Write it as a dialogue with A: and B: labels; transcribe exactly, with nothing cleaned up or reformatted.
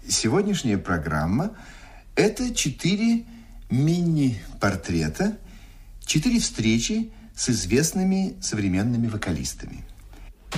A: Сегодняшняя программа – это четыре мини-портрета, четыре встречи с известными современными вокалистами.